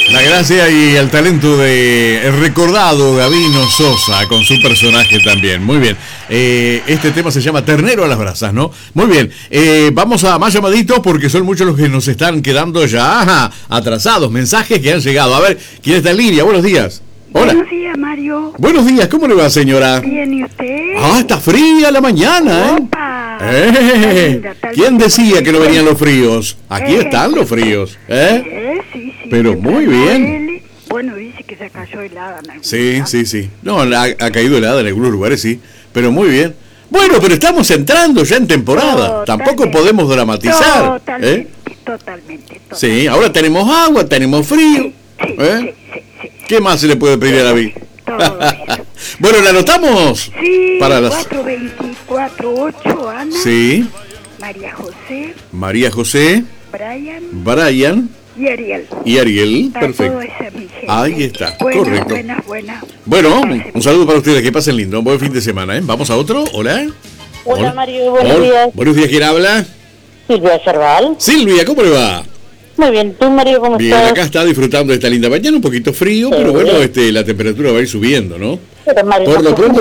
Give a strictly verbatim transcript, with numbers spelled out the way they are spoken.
La gracia y el talento de el recordado Gabino Sosa con su personaje también. Muy bien. Eh, este tema se llama Ternero a las brasas, ¿no? Muy bien. Eh, vamos a más llamaditos porque son muchos los que nos están quedando ya ajá, atrasados. Mensajes que han llegado. A ver, ¿quién está en línea? Buenos días. Hola. Buenos días, Mario. Buenos días, ¿cómo le va, señora? Bien, ¿y usted? Ah, está fría la mañana, ¿eh? Opa. Eh, Linda, tal ¿quién vez decía por que no ahí. venían los fríos? Aquí Eh. están los fríos, ¿eh? Eh, sí, sí. Pero temprano muy bien. él- Bueno, dice que se cayó helada en algún Sí, lugar. sí, sí. No, ha, ha caído helada en algunos lugares, sí. Pero muy bien. Bueno, pero estamos entrando ya en temporada. Totalmente. Tampoco podemos dramatizar. Totalmente, ¿eh? totalmente, totalmente. Sí, ahora tenemos agua, tenemos frío. Sí, sí, ¿eh? sí, sí, sí. ¿Qué más se le puede pedir a la vida? Todo eso. Bueno, ¿la anotamos? Sí, Para las... cuatro veinticuatro ocho, Ana, Sí, María José, María José, Brian Brian y Ariel. y Ariel. Para Perfecto. toda esa mi gente. Ahí está, Buenas, correcto. buenas, buenas. Bueno, Pasen un saludo para ustedes, que pasen lindo, un buen fin de semana, ¿eh? Vamos a otro, hola. Hola, Mario, buenos Hola. días. Buenos días, ¿quién habla? Silvia Cerval. Silvia, ¿cómo le va? Muy bien, ¿tú, Mario, cómo Bien, estás? acá está disfrutando de esta linda mañana, un poquito frío, Sí. pero bueno, este, la temperatura va a ir subiendo, ¿no? Pero, Mario, Por lo tampoco pronto